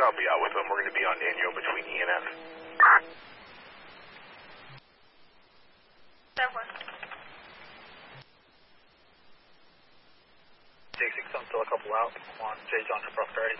I'll be out with them. We're going to be on Daniel between E and F. 6, I'm still a couple out on J. Johnson Prosperity.